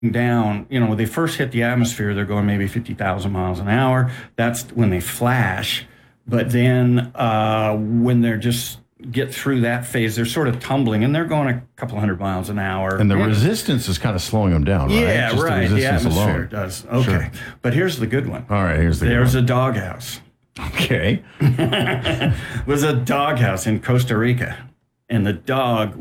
down, when they first hit the atmosphere, they're going maybe 50,000 miles an hour. That's when they flash. But then when they're just get through that phase, they're sort of tumbling and they're going a couple hundred miles an hour. And the resistance is kind of slowing them down, right? Yeah, Just right. The atmosphere alone. does. Okay. Sure. But here's the good one. All right, There's a doghouse. Okay. It was a doghouse in Costa Rica. And the dog